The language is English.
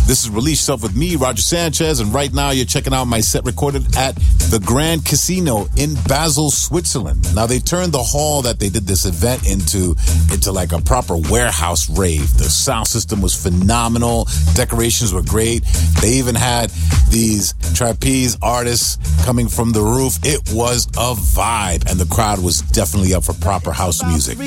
This is Release Yourself with me, Roger Sanchez, and right now you're checking out my set recorded at the Grand Casino in Basel, Switzerland. Now, they turned the hall that they did this event into like a proper warehouse rave. The sound system was phenomenal. Decorations were great. They even had these trapeze artists coming from the roof. It was a vibe, and the crowd was definitely up for proper house music.